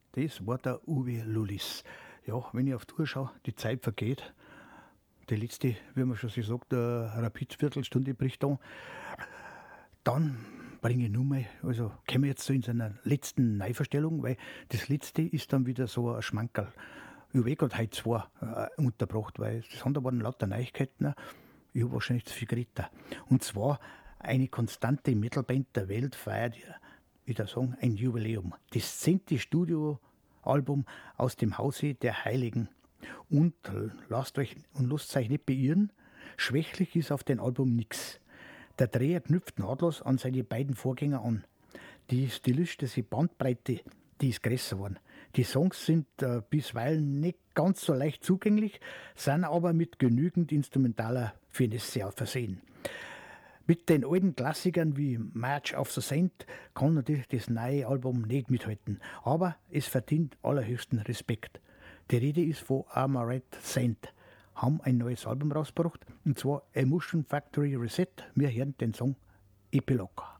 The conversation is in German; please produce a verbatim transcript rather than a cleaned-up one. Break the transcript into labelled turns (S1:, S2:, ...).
S1: Das war der Uwe Lullis. Ja, wenn ich auf die Uhr schaue, die Zeit vergeht. Die letzte, wie man schon so sagt, eine Rapid-Viertelstunde bricht an. Dann bringe ich nur mal, also kommen wir jetzt so in seiner letzten Neuverstellung, weil das letzte ist dann wieder so ein Schmankerl. Ich habe eh gerade heute zwei äh, untergebracht, weil das andere waren lauter Neuigkeiten. Ich habe wahrscheinlich zu viel geredet. Und zwar eine konstante Metalband der Welt feiert, ich würde sagen, ein Jubiläum. Das zehnte Studioalbum aus dem Hause der Heiligen. Und lasst euch und lasst euch nicht beirren, schwächlich ist auf dem Album nichts. Der Dreher knüpft nahtlos an seine beiden Vorgänger an. Die stilistische Bandbreite, die ist größer geworden. Die Songs sind äh, bisweilen nicht ganz so leicht zugänglich, sind aber mit genügend instrumentaler Finesse versehen. Mit den alten Klassikern wie March of the Saint kann natürlich das neue Album nicht mithalten, aber es verdient allerhöchsten Respekt. Die Rede ist von Armored Saint, haben ein neues Album rausgebracht, und zwar Emotion Factory Reset. Wir hören den Song Epilog.